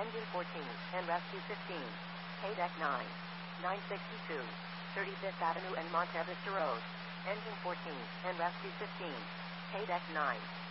Engine 14, and Rescue 15. K-Deck 9. 962. 35th Avenue and Monte Vista Road. Engine 14, and Rescue 15. K-Deck 9.